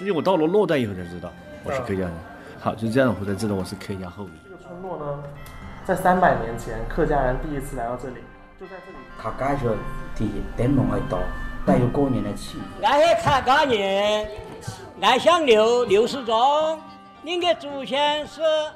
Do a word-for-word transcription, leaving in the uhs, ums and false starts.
实际我到了洛带以后才知道我是客家人。好，就这样我才知道我是客家后裔。 这个村落呢，在三百年前客家人第一次来到这里，就在这里。 客家人的灯笼很大，带有过年的气氛。 俺是客家人，俺姓刘，刘世忠，您的祖先是。